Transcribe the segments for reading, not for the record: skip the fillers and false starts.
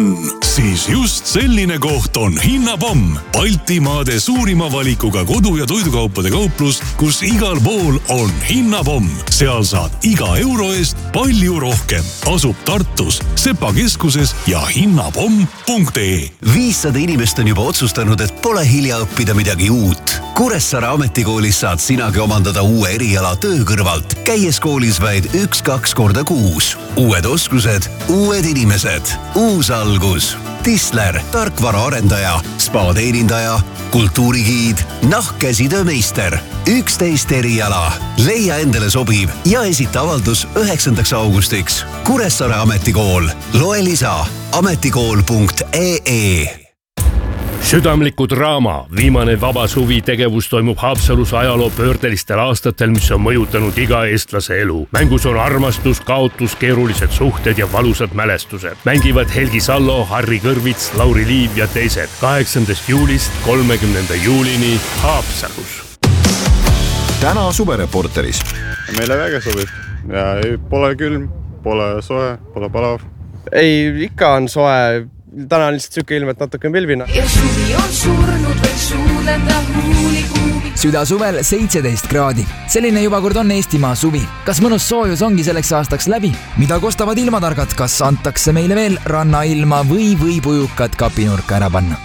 on, siis just selline koht on Hinnapomm. Baltimaade suurima valikuga kodu- ja toidukaupade kauplus, kus igal pool on Hinnapomm. Seal saad iga euro eest palju rohkem. Asub Tartus, Sepa keskuses ja hinnapomm.ee. 500 inimest on juba otsustanud, et pole hilja õppida midagi uut. Kuressaare ametikoolis saad sinagi omandada uue eriala töö kõrvalt, käies koolis vaid 1-2 korda kuus. Uued oskused, uued inimesed, uus algus. Tisler, tarkvaraarendaja, spa-teenindaja, kultuurigiid, nahkkäsitöömeister. 11 eriala. Leia endale sobiv ja esita avaldus 9. augustiks. Kuressaare ametikool. Loe lisa ametikool.ee. Südamliku draama viimane vaba suvi tegevus toimub Haapsalus ajaloo pöördelistel aastatel, mis on mõjutanud iga eestlase elu. Mängus on armastus, kaotus, keerulised suhted ja valusad mälestused. Mängivad Helgi Sallo, Harri Kõrvits, Lauri Liiv ja teised. 8. juulist 30. juulini Haapsalus. Täna suvereporteris. Meile väga sobib ja pole külm, pole soe, pole palav. Ei, ikka on soe. Täna on lihtsalt süke ilm, et natuke pilvina. Ja suvi on surnud veel suudenda huulikuubi. Süda suvel 17 kraadi. Selline juba kord on Eestimaa suvi. Kas mõnus soojus ongi selleks aastaks läbi? Mida kostavad ilmatargad? Kas antakse meile veel rannailma või võib ujukat kapinurka ära panna?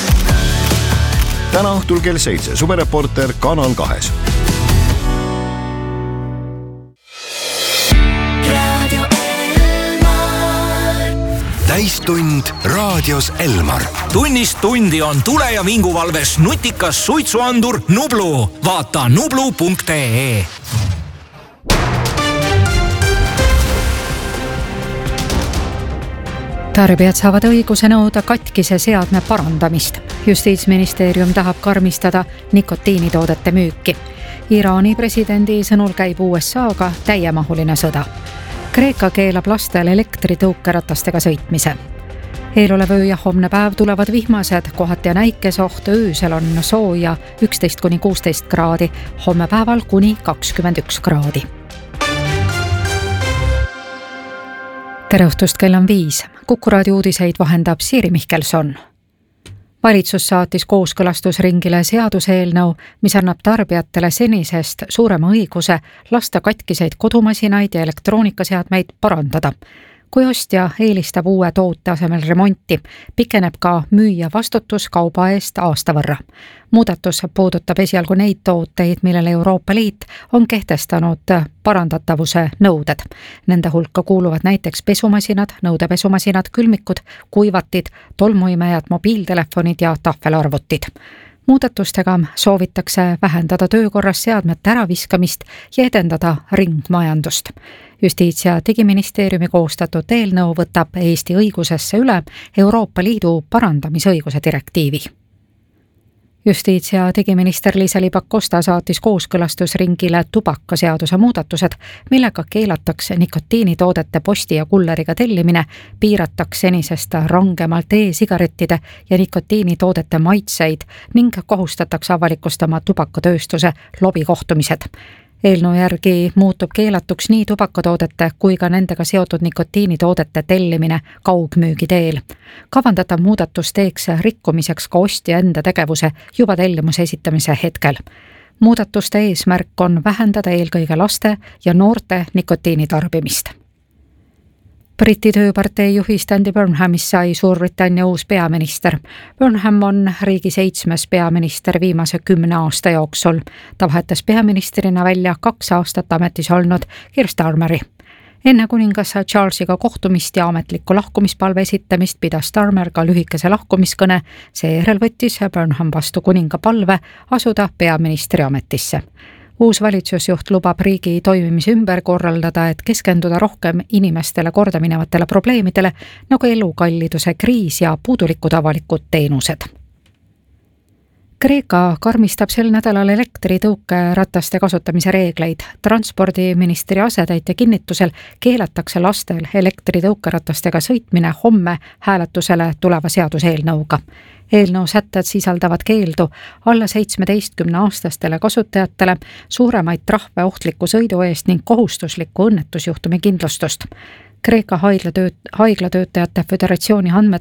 Täna õhtul kell 7 suvereporter Kanal 2. Täistund raadios Elmar. Tunnist tundi on tule- ja vinguvalves nutikas suitsuandur Nublu. Vaata nublu.ee. Tarbijad saavad õiguse nõuda katkise seadme parandamist. Justiitsministeerium tahab karmistada nikotiinitoodete müüki. Iraani presidendi sõnul käib USA-ga täiemahuline sõda. Kreeka keelab lastel elektritõukeratastega sõitmise. Eelolev öö ja homne päev tulevad vihmased, kohati on äikesoht, öösel on sooja 11-16 kraadi, homme päeval kuni 21 kraadi. Tere õhtust, kell on 5. Kuku raadio uudiseid vahendab Siiri Mihkelson. Valitsus saatis kooskõlastusringile seaduseelnõu, mis annab tarbijatele senisest suurema õiguse lasta katkiseid kodumasinaid ja elektroonikaseadmeid parandada. Kui ostja eelistab uue toote asemel remonti, pikeneb ka müüja vastutus kauba eest aasta võrra. Muudatus puudutab esialgu neid tooteid, millele Euroopa Liit on kehtestanud parandatavuse nõuded. Nende hulka kuuluvad näiteks pesumasinad, nõudepesumasinad, külmikud, kuivatid, tolmuimejad, mobiiltelefonid ja tahvelarvutid. Muudatustega soovitakse vähendada töökorras seadmete äraviskamist ja edendada ringmajandust. Justiits- ja digiministeeriumi koostatud eelnõu võtab Eesti õigusesse üle Euroopa Liidu parandamisõiguse direktiivi. Justiits- ja digiminister Liisa-Ly Pakosta saatis kooskõlastusringile tubakaseaduse muudatused, millega keelatakse nikotiinitoodete posti ja kulleriga tellimine, piiratakse senisest rangemalt e-sigarettide ja nikotiinitoodete maitseid ning kohustatakse avalikustama tubakatööstuse lobikohtumised. Eelnõu järgi muutub keelatuks nii tubakatoodete kui ka nendega seotud nikotiinitoodete tellimine kaugmüügi teel. Kavandatav muudatus teeks rikkumiseks ka ostja enda tegevuse juba tellimuse esitamise hetkel. Muudatuste eesmärk on vähendada eelkõige laste ja noorte nikotiinitarbimist. Briti tööpartei juhist Andy Burnhamist sai Suurbritannia uus peaminister. Burnham on riigi 7. peaminister viimase 10 aasta jooksul. Ta vahetas peaministrina välja 2 aastat ametis olnud Keir Starmeri. Enne kuningas Charlesiga kohtumist ja ametlikku lahkumispalve esitamist pidas Starmer ka lühikese lahkumiskõne. Seejärel võttis Burnham vastu kuninga palve asuda peaministri ametisse. Uus valitsusjuht lubab riigi toimimise ümber korraldada, et keskenduda rohkem inimestele kordaminevatele probleemidele, nagu elukalliduse kriis ja puudulikud avalikud teenused. Kreeka karmistab sel nädalal elektritõukerataste kasutamise reegleid. Transpordiministri asetäitja kinnitusel keelatakse lastel elektritõukeratastega sõitmine homme hääletusele tuleva seaduseelnõuga. Eelnõu sätted sisaldavad keeldu alla 17-aastastele kasutajatele, suuremaid trahve ohtliku sõidu eest ning kohustuslikku õnnetusjuhtumi kindlustust. Kreeka haiglatöötajate föderatsiooni andmed